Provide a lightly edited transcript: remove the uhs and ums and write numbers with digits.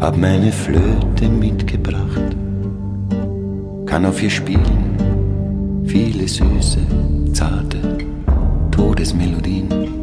hab meine Flöte mitgebracht, kann auf ihr spielen viele süße, zarte Todesmelodien.